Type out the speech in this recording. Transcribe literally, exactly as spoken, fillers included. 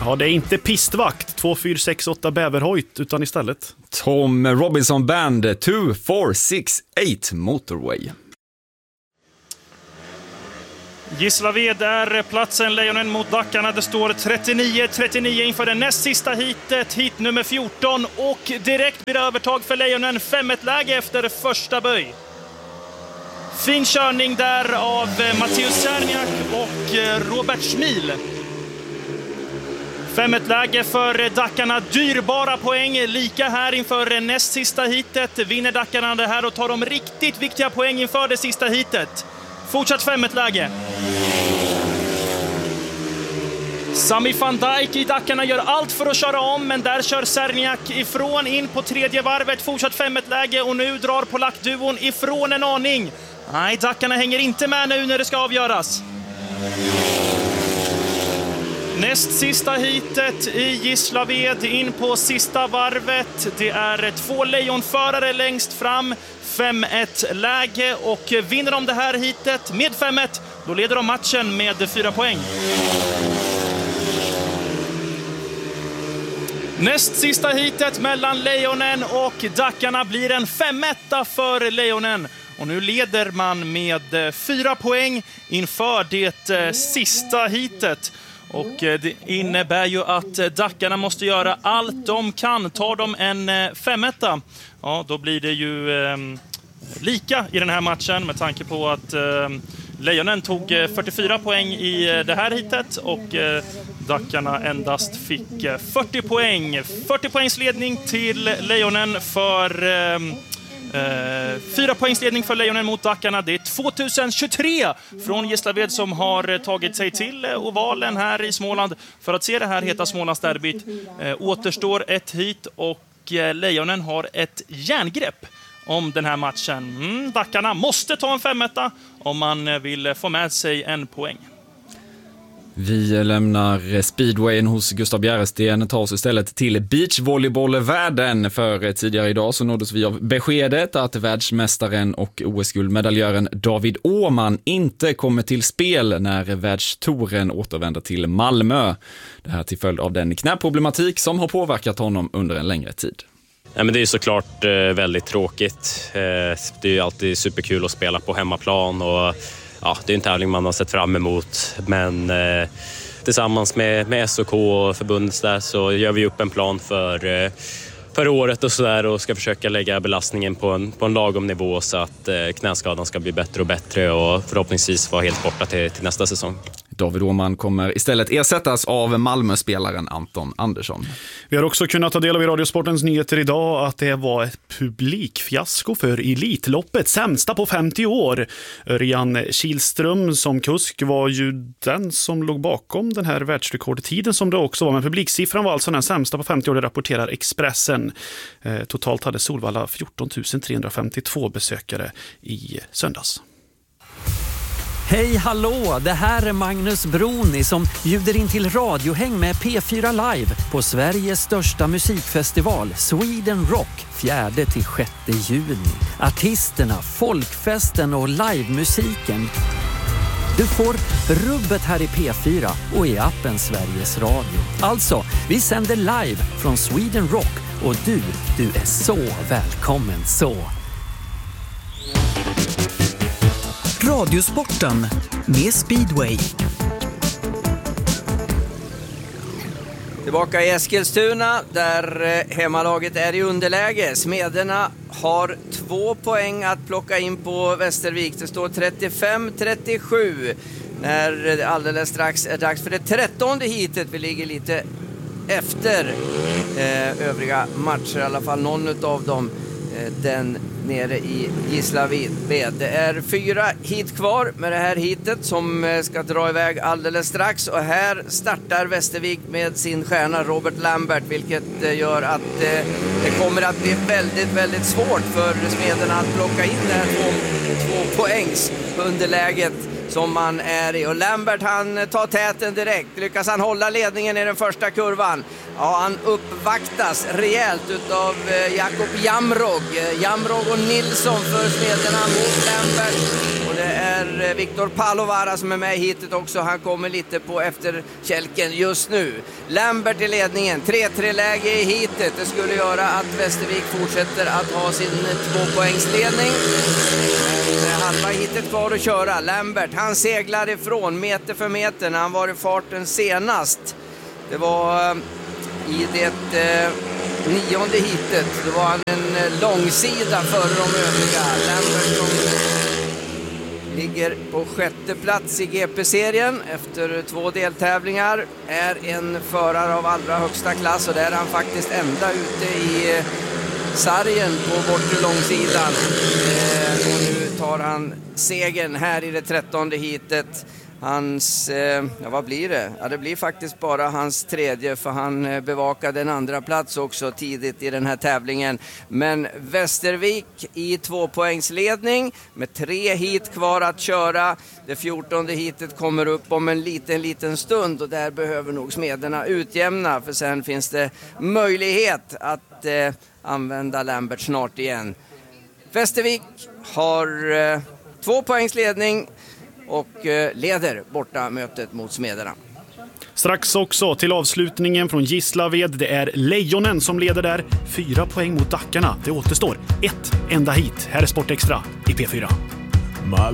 Ja, det är inte pistvakt två fyra sex åtta Bäverhojt utan istället Tom Robinson Band två fyra sex åtta Motorway. Gislaved är platsen, Lejonen mot Dackarna. Det står trettionio trettionio inför den näst sista hitet, hit nummer fjorton. Och direkt blir det övertag för Lejonen, fem ett läge efter första böj. Fin körning där av Matteus Czerniak och Robert Schmil. fem ett läge för Dackarna, dyrbara poäng, lika här inför näst sista hitet. Vinner Dackarna det här och tar de riktigt viktiga poäng inför det sista hitet. Fortsatt fem ett läge. Sami van Dijk i Dackarna gör allt för att köra om, men där kör Czerniak ifrån in på tredje varvet. Fortsatt fem ett läge och nu drar polackduon ifrån en aning. Nej, Dackarna hänger inte med nu när det ska avgöras. Näst sista hitet i Gislaved in på sista varvet. Det är två lejonförare längst fram. fem ett läge och vinner de det här hitet med fem ett, då leder de matchen med fyra poäng. Näst sista hitet mellan Lejonen och Dackarna blir en fem ett för Lejonen. Och nu leder man med fyra poäng inför det sista hitet. Och det innebär ju att Dackarna måste göra allt de kan. Tar de en fem ett, ja, då blir det ju eh, lika i den här matchen med tanke på att eh, Lejonen tog fyrtiofyra poäng i det här hitet och eh, Dackarna endast fick fyrtio poäng. fyrtio poängs ledning till Lejonen för... Eh, Uh, fyra poängsledning för Lejonen mot Dackarna. Det är tvåtusentjugotre från Gislaved som har tagit sig till ovalen här i Småland för att se det här heta Smålandsderbyt. Uh, återstår ett hit och uh, Lejonen har ett järngrepp om den här matchen. Mm, Dackarna måste ta en fem ett om man vill få med sig en poäng. Vi lämnar speedwayen hos Gustav Bjäresten, tar oss istället till beachvolleybollvärlden. För tidigare idag så nåddes vi av beskedet att världsmästaren och O S-guldmedaljören David Åhman inte kommer till spel när världstouren återvänder till Malmö. Det här till följd av den knäproblematik som har påverkat honom under en längre tid. Ja, men det är såklart eh, väldigt tråkigt. Eh, det är ju alltid superkul att spela på hemmaplan och ja, det är en tävling man har sett fram emot, men eh, tillsammans med, med S O K och förbundet där så gör vi upp en plan för, eh, för året och sådär och ska försöka lägga belastningen på en, på en lagom nivå så att eh, knäskadan ska bli bättre och bättre och förhoppningsvis vara helt borta till, till nästa säsong. David Åhman kommer istället ersättas av Malmö-spelaren Anton Andersson. Vi har också kunnat ta del av i Radiosportens nyheter idag att det var ett publikfiasko för Elitloppet, sämsta på femtio år. Örjan Kihlström som kusk var ju den som låg bakom den här världsrekordtiden som det också var, men publiksiffran var alltså den sämsta på femtio år, det rapporterar Expressen. Eh, totalt hade Solvalla fjorton tusen trehundrafemtiotvå besökare i söndags. Hej, hallå! Det här är Magnus Broni som bjuder in till radiohäng med P fyra Live på Sveriges största musikfestival Sweden Rock fjärde till sjätte juni. Artisterna, folkfesten och livemusiken. Du får rubbet här i P fyra och i appen Sveriges Radio. Alltså, vi sänder live från Sweden Rock och du, du är så välkommen så. Radiosporten med Speedway. Tillbaka i Eskilstuna där hemmalaget är i underläge. Smederna har två poäng att plocka in på Västervik. Det står trettiofem trettiosju när det alldeles strax är dags för det trettonde hitet. Vi ligger lite efter eh, övriga matcher, i alla fall någon av dem. Eh, den nere i Gislaved. Det är fyra hit kvar med det här hitet som ska dra iväg alldeles strax. Och här startar Västervik med sin stjärna Robert Lambert, vilket gör att det kommer att bli väldigt, väldigt svårt för smederna att plocka in det här två, två poängs underläget som man är i. Och Lambert, han tar täten direkt. Lyckas han hålla ledningen i den första kurvan? Ja, han uppvaktas rejält utav Jakob Jamrog. Jamrog och Nilsson för smederna mot Lambert. Och det är Viktor Palovara som är med i hitet också. Han kommer lite på efterkälken just nu. Lambert i ledningen, tre tre läge i hitet. Det skulle göra att Västervik fortsätter att ha sin tvåpoängsledning. Men halva hitet kvar att köra. Lambert, han seglar ifrån meter för meter när han var i farten senast. Det var i det eh, nionde hitet. Det var han en eh, långsida före de övriga. Lambert som ligger på sjätte plats i G P-serien efter två deltävlingar. Är en förare av allra högsta klass och där är han faktiskt ända ute i eh, sargen på bortre långsidan. Eh, och nu tar han segern här i det trettonde hitet. Hans, eh, ja vad blir det? Ja, det blir faktiskt bara hans tredje, för han eh, bevakade en andra plats också tidigt i den här tävlingen. Men Västervik i tvåpoängsledning med tre hit kvar att köra. Det fjortonde hitet kommer upp om en liten, liten stund och där behöver nog smederna utjämna, för sen finns det möjlighet att eh, använda Lambert snart igen. Västervik har eh, tvåpoängsledning och leder borta mötet mot smederna. Strax också till avslutningen från Gislaved. Det är Lejonen som leder där. Fyra poäng mot Dackarna. Det återstår ett enda hit. Här är Sport Extra i P fyra. Malmö